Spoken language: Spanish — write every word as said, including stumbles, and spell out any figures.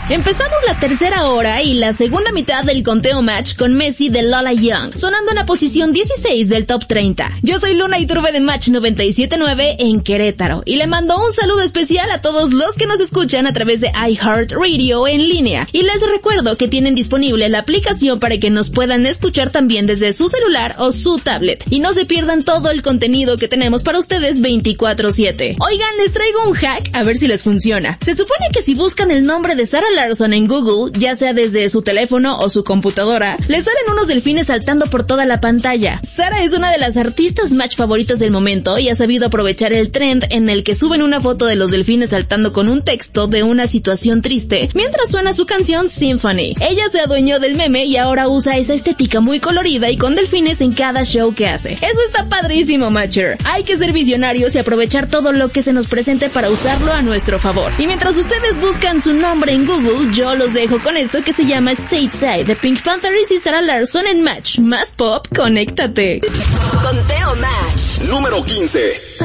Empezamos la tercera hora y la segunda mitad del conteo match con Messi de Lola Young, sonando en la posición dieciséis del top treinta. Yo soy Luna Iturbe de Match noventa y siete punto nueve en Querétaro y le mando un saludo especial a todos los que nos escuchan a través de iHeartRadio en línea. Y les recuerdo que tienen disponible la aplicación para que nos puedan escuchar también desde su celular o su tablet. Y no se pierdan todo el contenido que tenemos para ustedes veinticuatro siete. Oigan, les traigo un hack a ver si les funciona. Se supone que si buscan el nombre de Sarah Larsson en Google, ya sea desde su teléfono o su computadora, les salen unos delfines saltando por toda la pantalla. Sarah es una de las artistas match favoritas del momento y ha sabido aprovechar el trend en el que suben una foto de los delfines saltando con un texto de una situación triste, mientras suena su canción Symphony. Ella se adueñó del meme y ahora usa esa estética muy colorida y con delfines en cada show que hace. Eso está padrísimo, Matcher. Hay que ser visionarios y aprovechar todo lo que se nos presente para usarlo a nuestro favor. Y mientras ustedes buscan su nombre en Google, yo los dejo con esto que se llama Stateside de Pink Panthers y Sarah Larsson en Match. Más pop, conéctate. Conteo Match. Número quince.